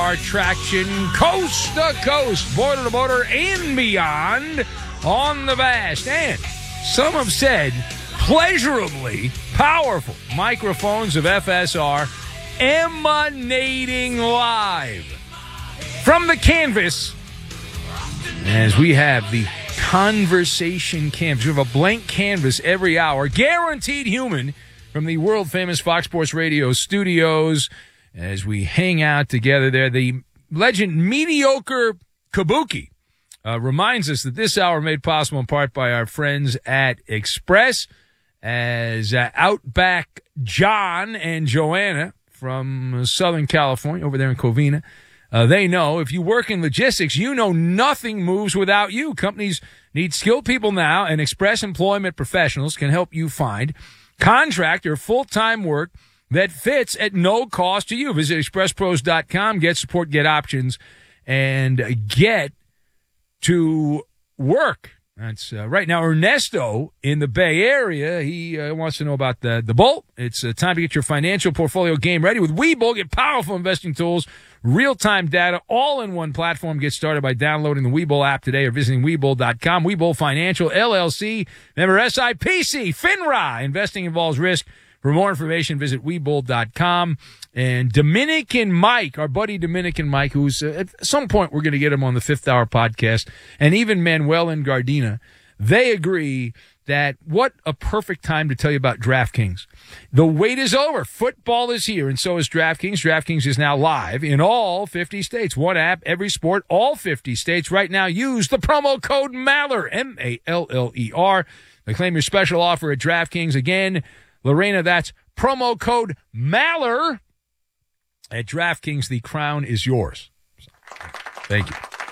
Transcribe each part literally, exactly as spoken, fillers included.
our traction coast to coast, border to border, and beyond on the vast and, some have said, pleasurably powerful microphones of F S R emanating live from the canvas as we have the conversation canvas. We have a blank canvas every hour, guaranteed human, from the world-famous Fox Sports Radio studios as we hang out together there. The legend Mediocre Kabuki uh, reminds us that this hour made possible in part by our friends at Express, as uh, Outback John and Joanna from Southern California over there in Covina, uh, they know if you work in logistics, you know nothing moves without you. Companies need skilled people now, and Express Employment Professionals can help you find contract or full-time work that fits at no cost to you. Visit express pros dot com, get support, get options, and get to work. That's uh, right now. Ernesto in the Bay Area, he uh, wants to know about the, the Bolt. It's uh, time to get your financial portfolio game ready with Webull. Get powerful investing tools, real-time data, all in one platform. Get started by downloading the Webull app today or visiting webull dot com. Webull Financial, L L C, member S I P C, FINRA. Investing involves risk. For more information, visit webull dot com. And Dominican Mike, our buddy Dominican Mike, who's uh, at some point we're going to get him on the Fifth Hour podcast, and even Manuel and Gardena, they agree that what a perfect time to tell you about DraftKings. The wait is over. Football is here, and so is DraftKings. DraftKings is now live in all fifty states. One app, every sport, all fifty states. Right now, use the promo code MALLER, M A L L E R, to claim your special offer at DraftKings. Again, Lorena, that's promo code MALLER at DraftKings. The crown is yours. Thank you.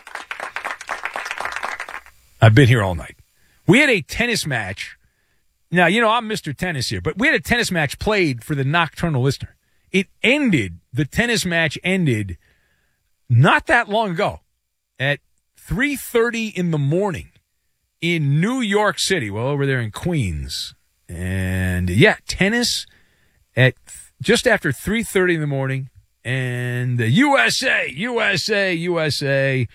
I've been here all night. We had a tennis match. Now, you know, I'm Mister Tennis here, but we had a tennis match played for the nocturnal listener. It ended, the tennis match ended not that long ago at three thirty in the morning in New York City, well, over there in Queens. And, yeah, tennis at just after three thirty in the morning. And the U S A, U S A, U S A,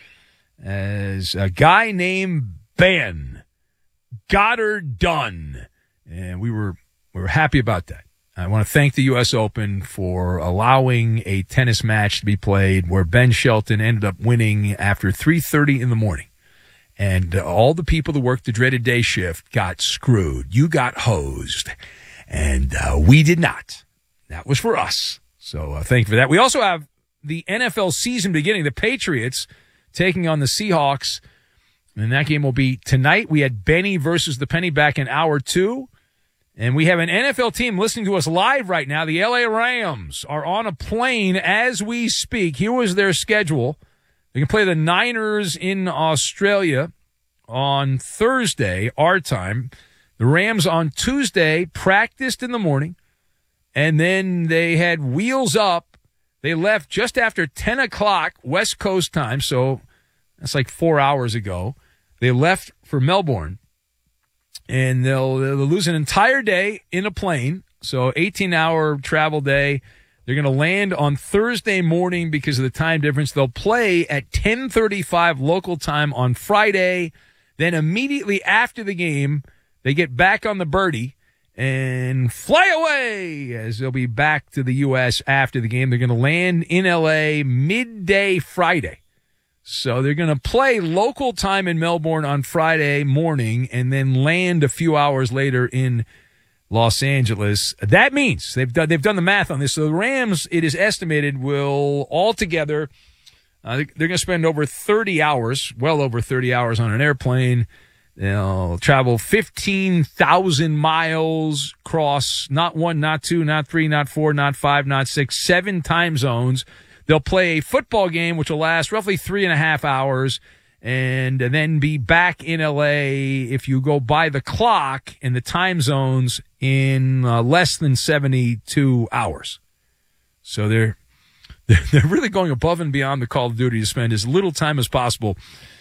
as a guy named Ben got her done. And we were we were happy about that. I want to thank the U S Open for allowing a tennis match to be played where Ben Shelton ended up winning after three thirty in the morning. And uh, all the people that worked the dreaded day shift got screwed. You got hosed. And uh, we did not. That was for us. So uh, thank you for that. We also have the N F L season beginning. The Patriots taking on the Seahawks. And that game will be tonight. We had Benny versus the Penny back in hour two. And we have an N F L team listening to us live right now. The L A Rams are on a plane as we speak. Here was their schedule. They can play the Niners in Australia on Thursday, our time. The Rams on Tuesday practiced in the morning, and then they had wheels up. They left just after ten o'clock West Coast time, so that's like four hours ago. They left for Melbourne, and they'll, they'll lose an entire day in a plane, so eighteen-hour travel day. They're going to land on Thursday morning because of the time difference. They'll play at ten thirty-five local time on Friday. Then immediately after the game, they get back on the birdie and fly away as they'll be back to the U S after the game. They're going to land in L A midday Friday. So they're going to play local time in Melbourne on Friday morning and then land a few hours later in Los Angeles. That means they've done, they've done the math on this. So the Rams, it is estimated, will altogether, uh, they're going to spend over thirty hours, well over thirty hours on an airplane. They'll travel fifteen thousand miles, cross not one, not two, not three, not four, not five, not six, seven time zones. They'll play a football game, which will last roughly three and a half hours. And then be back in L A, if you go by the clock and the time zones, in uh, less than seventy-two hours. So they're, they're really going above and beyond the Call of Duty to spend as little time as possible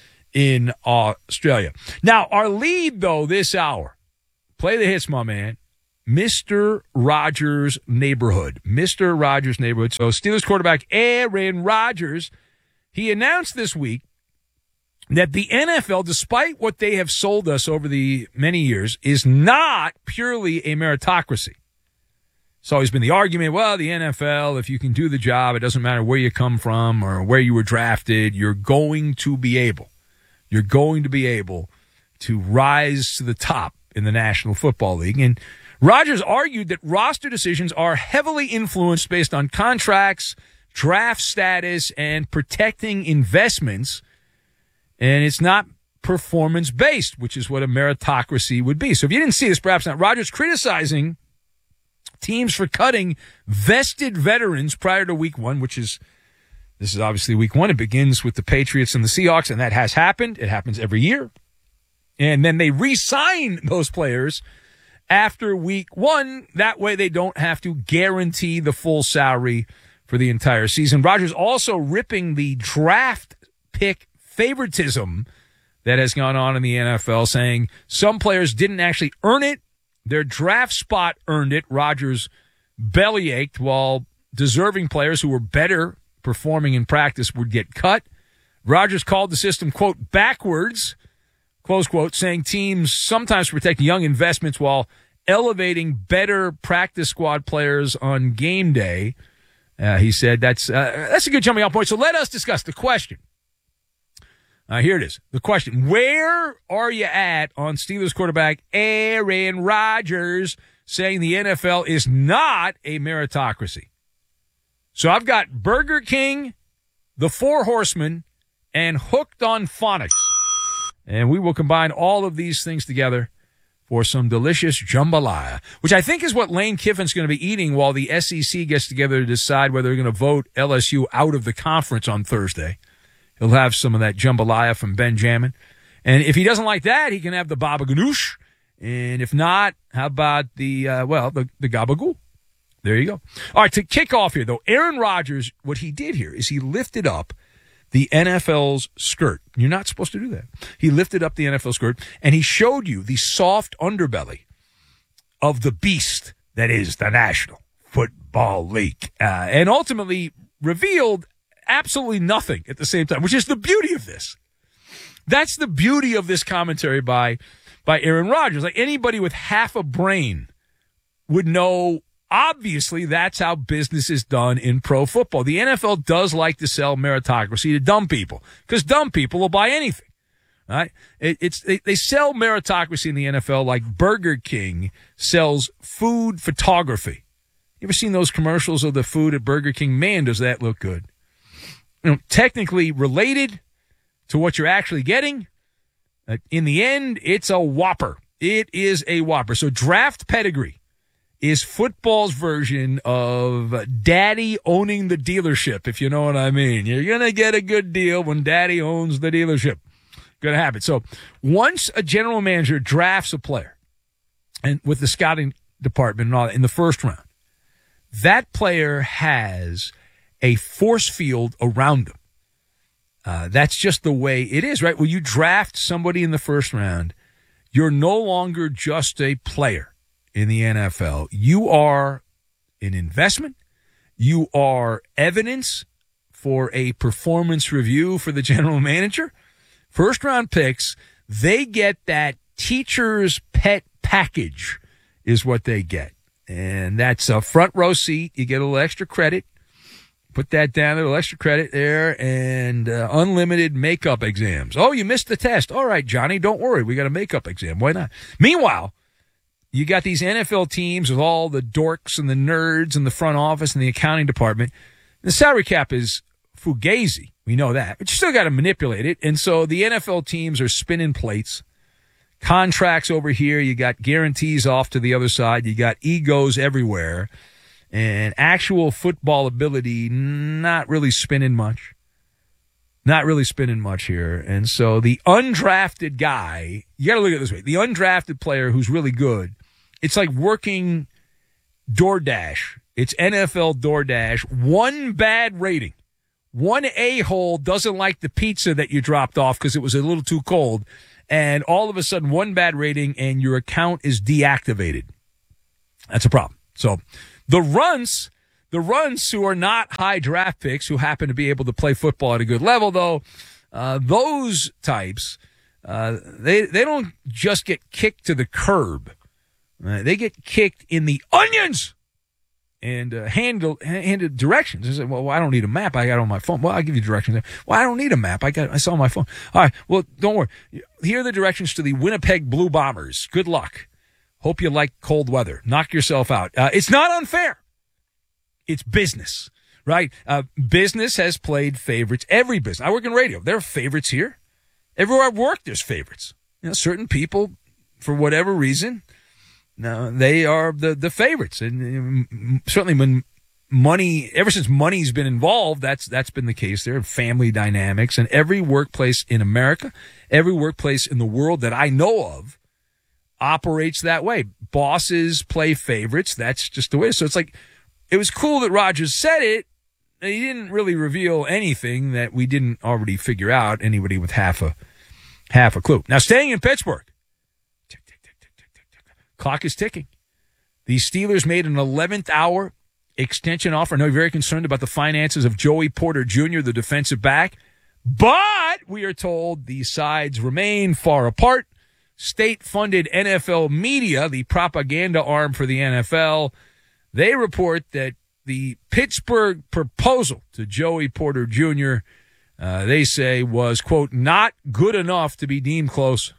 in Australia. Now, our lead, though, this hour, play the hits, my man, Mister Rogers' neighborhood. Mister Rogers' neighborhood. So Steelers quarterback Aaron Rodgers, he announced this week that the N F L, despite what they have sold us over the many years, is not purely a meritocracy. It's always been the argument, well, the N F L, if you can do the job, it doesn't matter where you come from or where you were drafted, you're going to be able, you're going to be able to rise to the top in the National Football League. And Rodgers argued that roster decisions are heavily influenced based on contracts, draft status, and protecting investments. And it's not performance-based, which is what a meritocracy would be. So if you didn't see this, perhaps not. Rodgers criticizing teams for cutting vested veterans prior to week one, which is, this is obviously week one. It begins with the Patriots and the Seahawks, and that has happened. It happens every year. And then they re-sign those players after week one. That way they don't have to guarantee the full salary for the entire season. Rodgers also ripping the draft pick favoritism that has gone on in the N F L, saying some players didn't actually earn it. Their draft spot earned it. Rodgers bellyached, while deserving players who were better performing in practice would get cut. Rodgers called the system, quote, backwards, close quote, saying teams sometimes protect young investments while elevating better practice squad players on game day. Uh, he said that's uh, that's a good jumping off point. So let us discuss the question. Uh, here it is. The question: where are you at on Steelers quarterback Aaron Rodgers saying the N F L is not a meritocracy? So I've got Burger King, the Four Horsemen, and Hooked on Phonics. And we will combine all of these things together for some delicious jambalaya, which I think is what Lane Kiffin's going to be eating while the S E C gets together to decide whether they're going to vote L S U out of the conference on Thursday. He'll have some of that jambalaya from Benjamin. And if he doesn't like that, he can have the baba ganoush. And if not, how about the, uh, well, the, the gabagool? There you go. All right, to kick off here, though, Aaron Rodgers, what he did here is he lifted up the N F L's skirt. You're not supposed to do that. He lifted up the N F L skirt, and he showed you the soft underbelly of the beast that is the National Football League, uh, and ultimately revealed absolutely nothing at the same time, which is the beauty of this. That's the beauty of this commentary by by Aaron Rodgers. Like, anybody with half a brain would know, obviously, that's how business is done in pro football. The N F L does like to sell meritocracy to dumb people, because dumb people will buy anything. Right? It, it's they, they sell meritocracy in the N F L like Burger King sells food photography. You ever seen those commercials of the food at Burger King? Man, does that look good. You know, technically related to what you're actually getting, uh, in the end, it's a Whopper. It is a Whopper. So draft pedigree is football's version of daddy owning the dealership, if you know what I mean. You're going to get a good deal when daddy owns the dealership. Going to happen. So once a general manager drafts a player, and with the scouting department and all that, in the first round, that player has a force field around them. Uh, that's just the way it is, right? When you draft somebody in the first round, you're no longer just a player in the N F L. You are an investment. You are evidence for a performance review for the general manager. First round picks, they get that teacher's pet package is what they get. And that's a front row seat. You get a little extra credit. Put that down, a little extra credit there, and uh, unlimited makeup exams. Oh, you missed the test. All right, Johnny, don't worry. We got a makeup exam. Why not? Meanwhile, you got these N F L teams with all the dorks and the nerds in the front office and the accounting department. The salary cap is fugazi. We know that. But you still got to manipulate it. And so the N F L teams are spinning plates. Contracts over here. You got guarantees off to the other side. You got egos everywhere. And actual football ability, not really spinning much. Not really spinning much here. And so the undrafted guy, you got to look at it this way. The undrafted player who's really good, it's like working DoorDash. It's N F L DoorDash. One bad rating. One a-hole doesn't like the pizza that you dropped off because it was a little too cold. And all of a sudden, one bad rating and your account is deactivated. That's a problem. So the Runts, the Runts who are not high draft picks, who happen to be able to play football at a good level, though, uh, those types, uh, they they don't just get kicked to the curb. Uh, they get kicked in the onions and uh, handled, handed directions. They say, well, I don't need a map. I got it on my phone. Well, I'll give you directions. Well, I don't need a map. I got I saw on my phone. All right. Well, don't worry. Here are the directions to the Winnipeg Blue Bombers. Good luck. Hope you like cold weather. Knock yourself out. Uh, it's not unfair. It's business, right? Uh, business has played favorites. Every business. I work in radio. There are favorites here. Everywhere I've worked, there's favorites. You know, certain people, for whatever reason, no, they are the, the favorites. And um, certainly when money, ever since money's been involved, that's that's been the case there. Family dynamics. And every workplace in America, every workplace in the world that I know of, operates that way. Bosses play favorites. That's just the way. So it's like, it was cool that Rodgers said it. He didn't really reveal anything that we didn't already figure out, anybody with half a half a clue. Now, staying in Pittsburgh, tick, tick, tick, tick, tick, tick, tick. Clock is ticking. The Steelers made an eleventh hour extension offer. I know you're very concerned about the finances of Joey Porter Junior, the defensive back, but we are told the sides remain far apart. State-funded N F L media, the propaganda arm for the N F L, they report that the Pittsburgh proposal to Joey Porter Junior, uh, they say, was, quote, not good enough to be deemed close.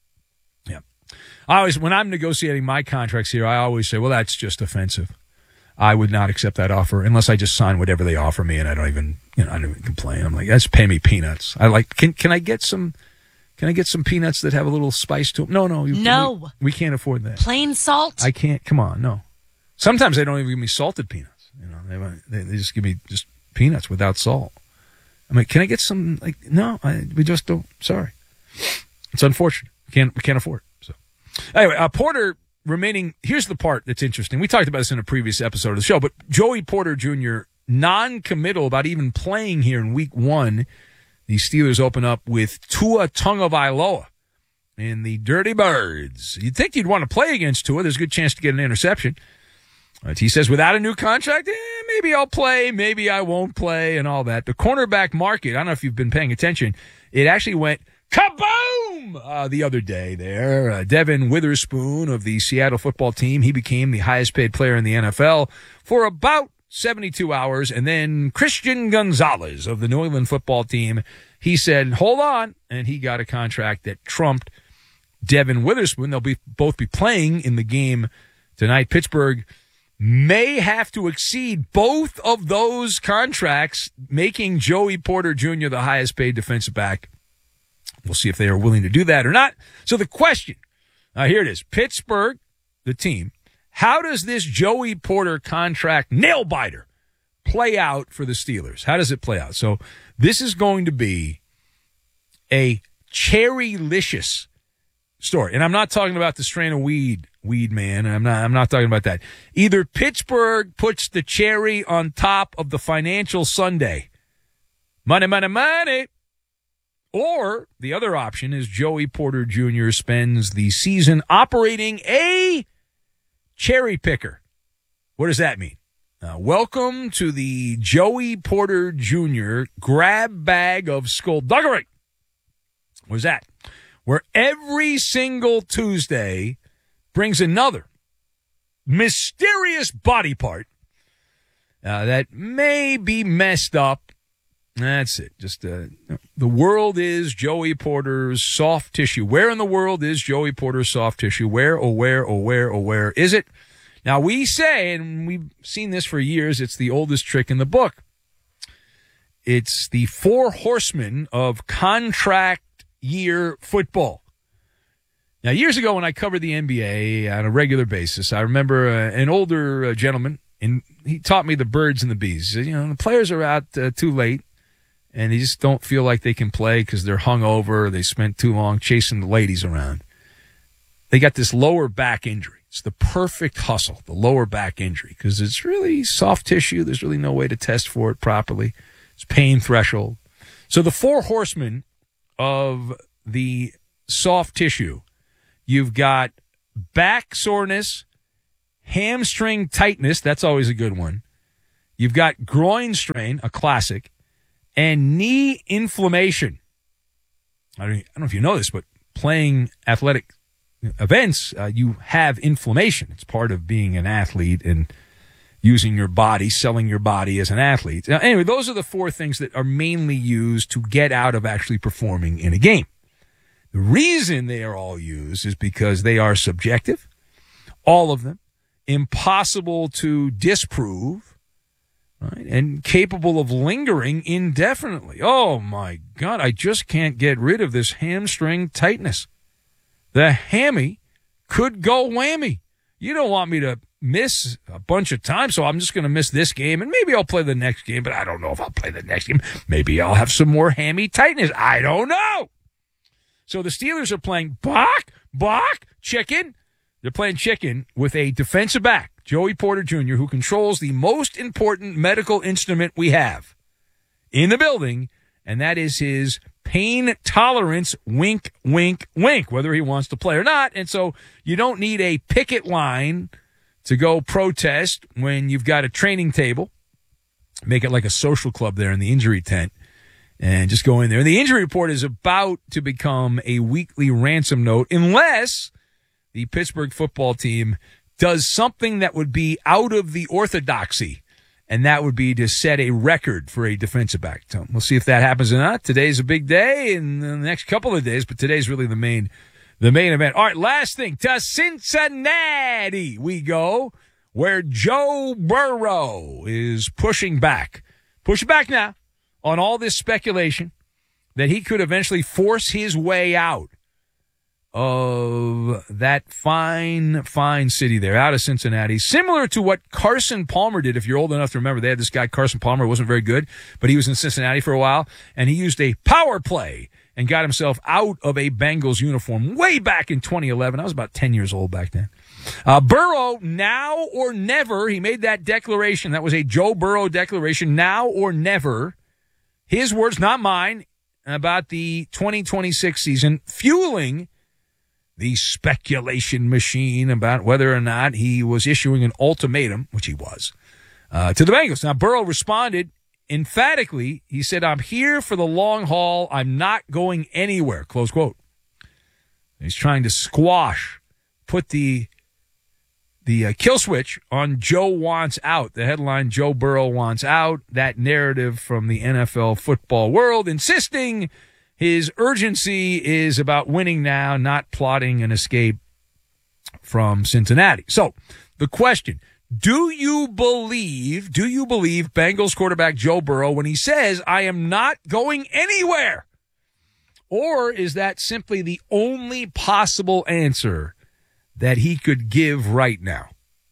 Yeah. I always, when I'm negotiating my contracts here, I always say, well, that's just offensive. I would not accept that offer unless I just sign whatever they offer me, and I don't even, you know, I don't even complain. I'm like, just pay me peanuts. I like, can can I get some... Can I get some peanuts that have a little spice to them? No, no. You, no. We, we can't afford that. Plain salt? I can't. Come on, no. Sometimes they don't even give me salted peanuts. You know, they they, they just give me just peanuts without salt. I mean, can I get some, like, no, I, we just don't. Sorry. It's unfortunate. We can't, we can't afford it. So, anyway, uh, Porter remaining, here's the part that's interesting. We talked about this in a previous episode of the show, but Joey Porter Junior, non-committal about even playing here in week one. The Steelers open up with Tua Tagovailoa and the Dirty Birds. You'd think you'd want to play against Tua. There's a good chance to get an interception. But he says, without a new contract, eh, maybe I'll play, maybe I won't play, and all that. The cornerback market, I don't know if you've been paying attention, it actually went kaboom uh, the other day there. Uh, Devin Witherspoon of the Seattle football team, he became the highest paid player in the N F L for about seventy-two hours, and then Christian Gonzalez of the New England football team, he said, hold on, and he got a contract that trumped Devin Witherspoon. They'll be both be playing in the game tonight. Pittsburgh may have to exceed both of those contracts, making Joey Porter Junior the highest paid defensive back. We'll see if they are willing to do that or not. So the question, uh, here it is, Pittsburgh, the team, how does this Joey Porter contract nail-biter play out for the Steelers? How does it play out? So this is going to be a cherry-licious story. And I'm not talking about the strain of weed, weed man. I'm not, I'm not talking about that. Either Pittsburgh puts the cherry on top of the financial sundae. Money, money, money. Or the other option is Joey Porter Junior spends the season operating a cherry picker. What does that mean? Uh, welcome to the Joey Porter Junior grab bag of skullduggery. What is that? Where every single Tuesday brings another mysterious body part uh, that may be messed up. That's it. Just uh, the world is Joey Porter's soft tissue. Where in the world is Joey Porter's soft tissue? Where, oh, where, oh, where, oh, where is it? Now, we say, and we've seen this for years, it's the oldest trick in the book. It's the four horsemen of contract year football. Now, years ago when I covered the N B A on a regular basis, I remember uh, an older uh, gentleman, and he taught me the birds and the bees. He said, you know, the players are out uh, too late, and they just don't feel like they can play because they're hungover, they spent too long chasing the ladies around. They got this lower back injury. It's the perfect hustle, the lower back injury, because it's really soft tissue. There's really no way to test for it properly. It's pain threshold. So the four horsemen of the soft tissue, you've got back soreness, hamstring tightness. That's always a good one. You've got groin strain, a classic, and knee inflammation. I don't, I don't know if you know this, but playing athletic events, uh, you have inflammation. It's part of being an athlete and using your body, selling your body as an athlete. Now, anyway, those are the four things that are mainly used to get out of actually performing in a game. The reason they are all used is because they are subjective, all of them, impossible to disprove, right, and capable of lingering indefinitely. Oh, my God, I just can't get rid of this hamstring tightness. The hammy could go whammy. You don't want me to miss a bunch of times, so I'm just going to miss this game, and maybe I'll play the next game, but I don't know if I'll play the next game. Maybe I'll have some more hammy tightness. I don't know. So the Steelers are playing Bach, Bach, chicken. They're playing chicken with a defensive back, Joey Porter Junior, who controls the most important medical instrument we have in the building, and that is his pain tolerance, wink, wink, wink, whether he wants to play or not. And so you don't need a picket line to go protest when you've got a training table. Make it like a social club there in the injury tent and just go in there. And the injury report is about to become a weekly ransom note unless the Pittsburgh football team does something that would be out of the orthodoxy, and that would be to set a record for a defensive back. So we'll see if that happens or not. Today's a big day in the next couple of days, but today's really the main the main event. All right, last thing. To Cincinnati we go, where Joe Burrow is pushing back. Pushing back now on all this speculation that he could eventually force his way out of that fine, fine city there, out of Cincinnati, similar to what Carson Palmer did. If you're old enough to remember, they had this guy, Carson Palmer, who wasn't very good, but he was in Cincinnati for a while, and he used a power play and got himself out of a Bengals uniform way back in twenty eleven. I was about ten years old back then. Uh, Burrow, now or never, he made that declaration. That was a Joe Burrow declaration, now or never. His words, not mine, about the twenty twenty-six season, fueling the speculation machine about whether or not he was issuing an ultimatum, which he was, uh, to the Bengals. Now, Burrow responded emphatically. He said, "I'm here for the long haul. I'm not going anywhere," close quote. He's trying to squash, put the the uh, kill switch on Joe wants out. The headline, Joe Burrow wants out. That narrative from the N F L football world, insisting his urgency is about winning now, not plotting an escape from Cincinnati. So the question, do you believe, do you believe Bengals quarterback Joe Burrow when he says, "I am not going anywhere"? Or is that simply the only possible answer that he could give right now?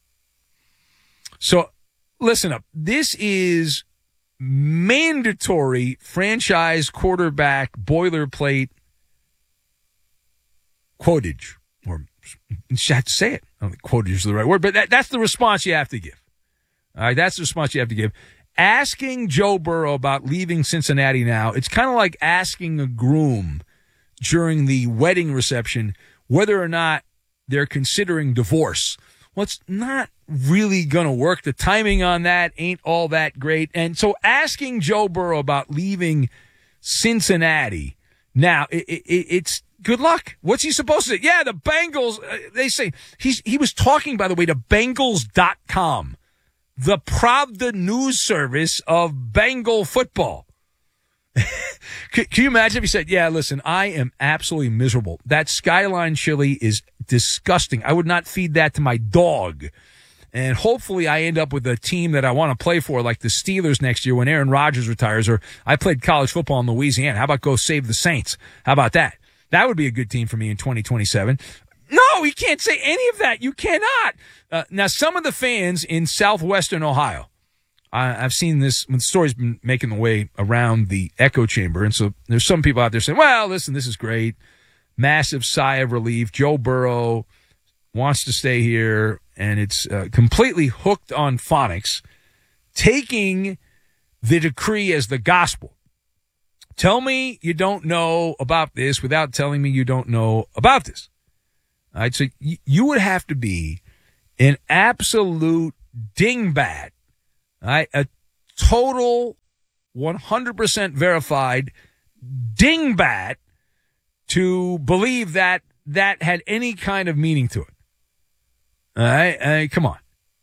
So listen up. This is mandatory franchise quarterback boilerplate quotage, or you have to say it. I don't think quotage is the right word, but that, that's the response you have to give. All right, that's the response you have to give. Asking Joe Burrow about leaving Cincinnati now, it's kind of like asking a groom during the wedding reception whether or not they're considering divorce. Well, it's not really going to work. The timing on that ain't all that great. And so asking Joe Burrow about leaving Cincinnati now, it, it, it's good luck. What's he supposed to say? Yeah, the Bengals, uh, they say, he's, he was talking, by the way, to Bengals dot com, the Pravda news service of Bengal football. can, can you imagine if he said, "Yeah, listen, I am absolutely miserable. That Skyline chili is disgusting. I would not feed that to my dog. And hopefully I end up with a team that I want to play for, like the Steelers next year when Aaron Rodgers retires, or I played college football in Louisiana. How about go save the Saints? How about that? That would be a good team for me in twenty twenty-seven. No, you can't say any of that. You cannot. Uh, now, some of the fans in southwestern Ohio, I've seen this when the story's been making the way around the echo chamber. And so there's some people out there saying, well, listen, this is great. Massive sigh of relief. Joe Burrow wants to stay here, and it's uh, completely hooked on phonics, taking the decree as the gospel. Tell me you don't know about this without telling me you don't know about this. All right, so y- you would have to be an absolute dingbat, right? A total one hundred percent verified dingbat to believe that that had any kind of meaning to it. All right? I mean, come on.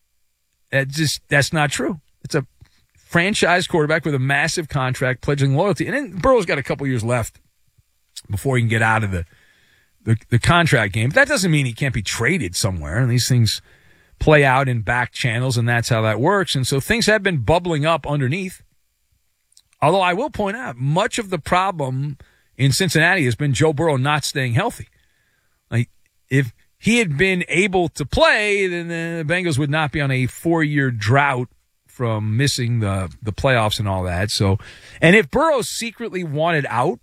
That just, that's not true. It's a franchise quarterback with a massive contract pledging loyalty. And then Burrow's got a couple years left before he can get out of the, the, the contract game. But that doesn't mean he can't be traded somewhere. And these things play out in back channels, and that's how that works. And so things have been bubbling up underneath. Although I will point out, much of the problem in Cincinnati has been Joe Burrow not staying healthy. Like, if he had been able to play, then the Bengals would not be on a four-year drought from missing the, the playoffs and all that. So, and if Burrow secretly wanted out,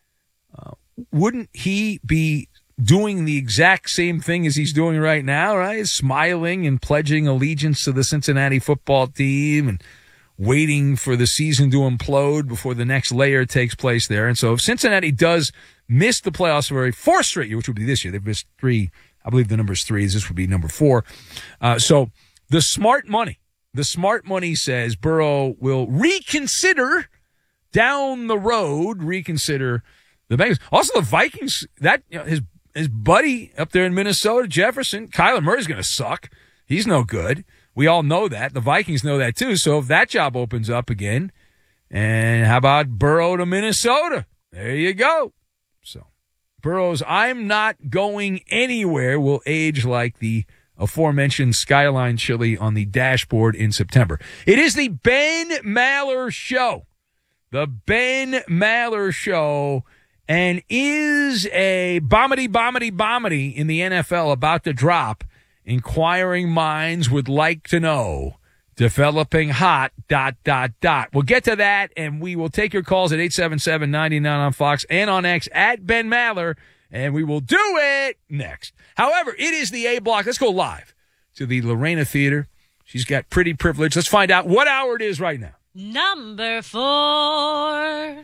uh, wouldn't he be doing the exact same thing as he's doing right now, right? Smiling and pledging allegiance to the Cincinnati football team and waiting for the season to implode before the next layer takes place there. And so if Cincinnati does miss the playoffs for a fourth straight year, which would be this year, they've missed three. I believe the number is three. This would be number four. Uh, so the smart money, the smart money says Burrow will reconsider down the road, reconsider the Bengals. Also, the Vikings, that, you know, his his buddy up there in Minnesota, Jefferson, Kyler Murray's going to suck. He's no good. We all know that. The Vikings know that too. So if that job opens up again, and how about Burrow to Minnesota? There you go. So Burrow's "I'm not going anywhere" will age like the aforementioned Skyline chili on the dashboard in September. It is the Ben Maller Show. The Ben Maller Show. And is a bombity, bombity, bombity in the N F L about to drop? Inquiring minds would like to know. Developing hot, dot, dot, dot. We'll get to that, and we will take your calls at eight seven seven, nine nine on Fox and on X at Ben Maller, and we will do it next. However, it is the A block. Let's go live to the Lorena Theater. She's got pretty privilege. Let's find out what hour it is right now. Number four.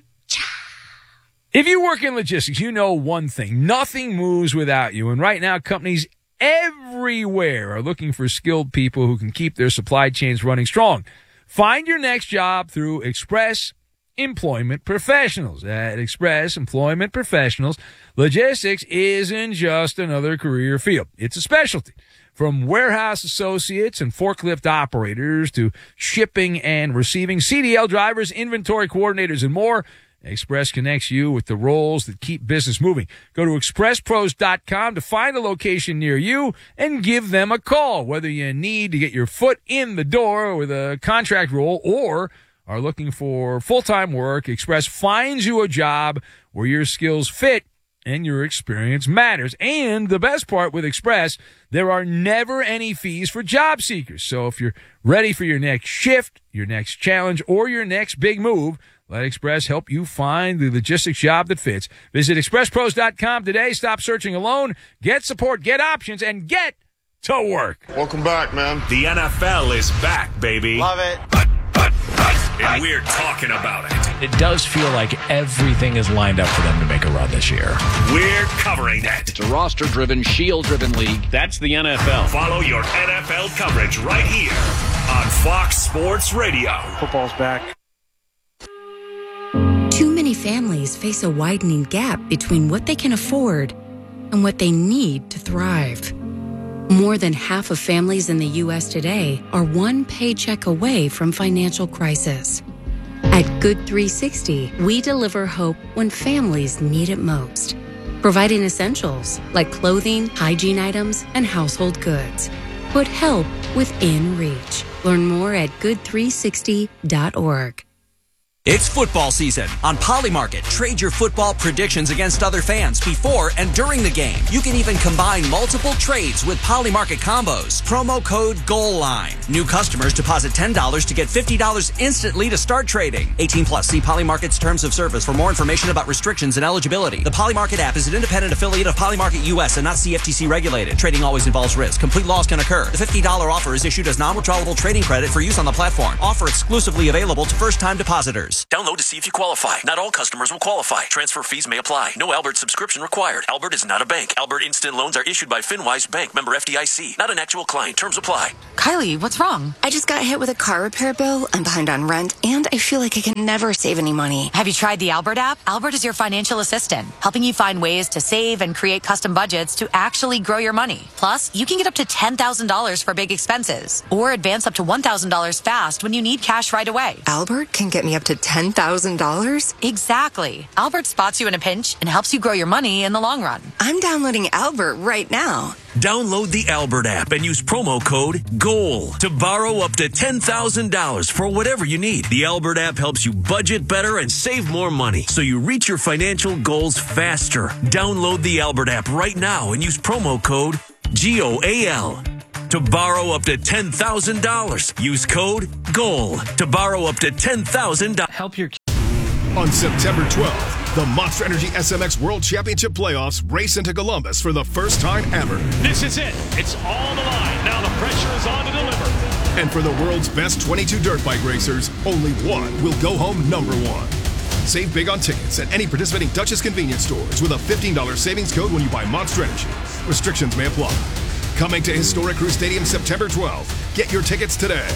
If you work in logistics, you know one thing. Nothing moves without you. And right now, companies everywhere are looking for skilled people who can keep their supply chains running strong. Find your next job through Express Employment Professionals. At Express Employment Professionals, logistics isn't just another career field. It's a specialty. From warehouse associates and forklift operators to shipping and receiving, C D L drivers, inventory coordinators, and more, Express connects you with the roles that keep business moving. Go to express pros dot com to find a location near you and give them a call. Whether you need to get your foot in the door with a contract role or are looking for full-time work, Express finds you a job where your skills fit and your experience matters. And the best part with Express, there are never any fees for job seekers. So if you're ready for your next shift, your next challenge, or your next big move, let Express help you find the logistics job that fits. Visit express pros dot com today. Stop searching alone. Get support, get options, and get to work. Welcome back, man. The N F L is back, baby. Love it. And we're talking about it. It does feel like everything is lined up for them to make a run this year. We're covering it. It's a roster-driven, shield-driven league. That's the N F L. Follow your N F L coverage right here on Fox Sports Radio. Football's back. Too many families face a widening gap between what they can afford and what they need to thrive. More than half of families in the U S today are one paycheck away from financial crisis. At Good three sixty, we deliver hope when families need it most, providing essentials like clothing, hygiene items, and household goods. Put help within reach. Learn more at good three sixty dot org. It's football season. On Polymarket, trade your football predictions against other fans before and during the game. You can even combine multiple trades with Polymarket combos. Promo code GOALLINE. New customers deposit ten dollars to get fifty dollars instantly to start trading. eighteen plus. See Polymarket's terms of service for more information about restrictions and eligibility. The Polymarket app is an independent affiliate of Polymarket U S and not C F T C regulated. Trading always involves risk. Complete loss can occur. The fifty dollars offer is issued as non-withdrawable trading credit for use on the platform. Offer exclusively available to first-time depositors. terms. Download to see if you qualify. Not all customers will qualify. Transfer fees may apply. No Albert subscription required. Albert is not a bank. Albert Instant Loans are issued by FinWise Bank, member F D I C. Not an actual client. Terms apply. Kylie, what's wrong? I just got hit with a car repair bill. I'm behind on rent, and I feel like I can never save any money. Have you tried the Albert app? Albert is your financial assistant, helping you find ways to save and create custom budgets to actually grow your money. Plus, you can get up to ten thousand dollars for big expenses, or advance up to one thousand dollars fast when you need cash right away. Albert can get me up to ten thousand dollars? Exactly. Albert spots you in a pinch and helps you grow your money in the long run. I'm downloading Albert right now. Download the Albert app and use promo code GOAL to borrow up to ten thousand dollars for whatever you need. The Albert app helps you budget better and save more money so you reach your financial goals faster. Download the Albert app right now and use promo code G O A L to borrow up to ten thousand dollars. Use code GOAL to borrow up to ten thousand dollars. Help your On September twelfth, the Monster Energy S M X World Championship Playoffs race into Columbus for the first time ever. This is it. It's all the line. Now the pressure is on to deliver. And for the world's best twenty-two dirt bike racers, only one will go home number one. Save big on tickets at any participating Duchess convenience stores with a fifteen dollars savings code when you buy Monster Energy. Restrictions may apply. Coming to Historic Crew Stadium September twelfth. Get your tickets today.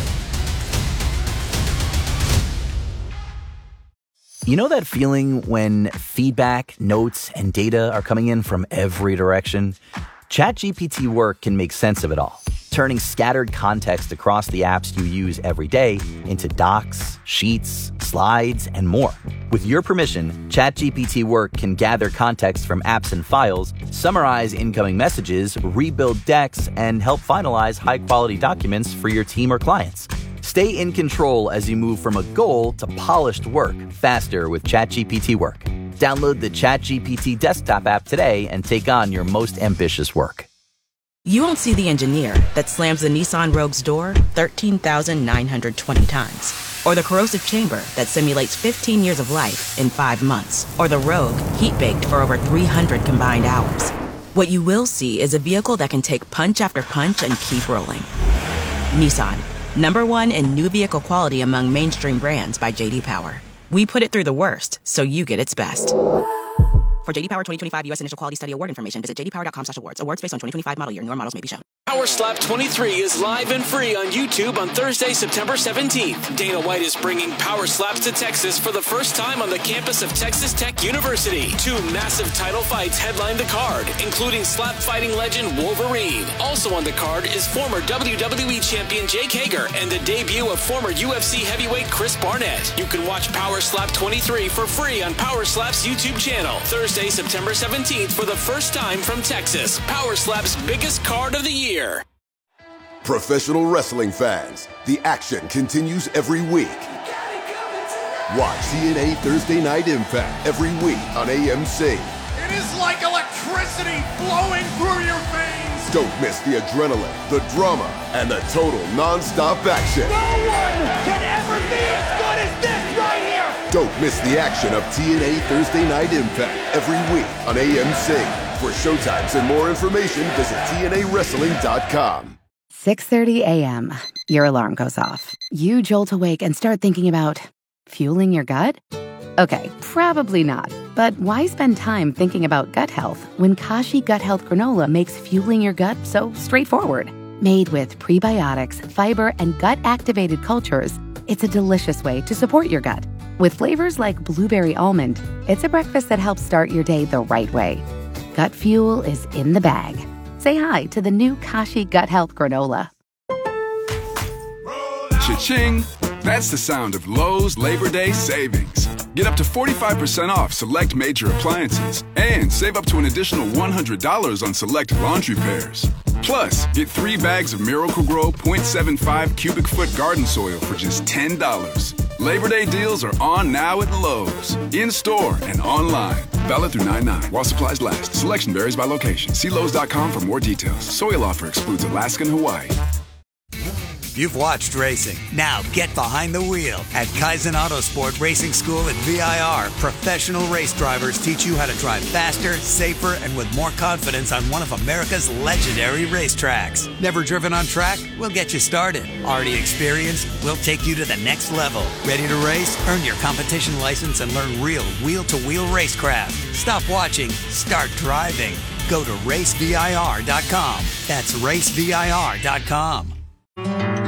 You know that feeling when feedback, notes, and data are coming in from every direction? ChatGPT Work can make sense of it all, turning scattered context across the apps you use every day into docs, sheets, slides, and more. With your permission, ChatGPT Work can gather context from apps and files, summarize incoming messages, rebuild decks, and help finalize high-quality documents for your team or clients. Stay in control as you move from a goal to polished work faster with ChatGPT Work. Download the ChatGPT desktop app today and take on your most ambitious work. You won't see the engineer that slams the Nissan Rogue's door thirteen thousand nine hundred twenty times. Or the corrosive chamber that simulates fifteen years of life in five months. Or the Rogue heat-baked for over three hundred combined hours. What you will see is a vehicle that can take punch after punch and keep rolling. Nissan. Number one in new vehicle quality among mainstream brands by J D Power. We put it through the worst, so you get its best. For J D Power twenty twenty-five U S Initial Quality Study Award information, visit j d power dot com slash awards. Awards based on twenty twenty-five model year. Newer models may be shown. Power Slap twenty-three is live and free on YouTube on Thursday, September seventeenth. Dana White is bringing Power Slaps to Texas for the first time on the campus of Texas Tech University. Two massive title fights headline the card, including slap fighting legend Wolverine. Also on the card is former W W E champion Jake Hager and the debut of former U F C heavyweight Chris Barnett. You can watch Power Slap twenty-three for free on Power Slap's YouTube channel. Thursday, September seventeenth for the first time from Texas. Power Slap's biggest card of the year. Professional wrestling fans, the action continues every week. Watch T N A Thursday Night Impact every week on A M C. It is like electricity flowing through your veins. Don't miss the adrenaline, the drama, and the total non-stop action. No one can ever be as good as this right here. Don't miss the action of T N A Thursday Night Impact every week on A M C. For showtimes and more information, visit T N A wrestling dot com. six thirty a.m. Your alarm goes off. You jolt awake and start thinking about fueling your gut? Okay, probably not. But why spend time thinking about gut health when Kashi Gut Health Granola makes fueling your gut so straightforward? Made with prebiotics, fiber, and gut-activated cultures, it's a delicious way to support your gut. With flavors like blueberry almond, it's a breakfast that helps start your day the right way. Gut fuel is in the bag. Say hi to the new Kashi Gut Health Granola. Cha-ching! That's the sound of Lowe's Labor Day savings. Get up to forty-five percent off select major appliances and save up to an additional one hundred dollars on select laundry pairs. Plus, get three bags of Miracle-Gro point seven five cubic foot garden soil for just ten dollars. Labor Day deals are on now at Lowe's, in-store and online. Valid through nine nine while supplies last. Selection varies by location. See Lowe's dot com for more details. Soil offer excludes Alaska and Hawaii. You've watched racing. Now get behind the wheel at Kaizen Autosport Racing School at V I R. Professional race drivers teach you how to drive faster, safer, and with more confidence on one of America's legendary racetracks. Never driven on track? We'll get you started. Already experienced? We'll take you to the next level. Ready to race? Earn your competition license and learn real wheel-to-wheel racecraft. Stop watching. Start driving. Go to race V I R dot com. That's race V I R dot com.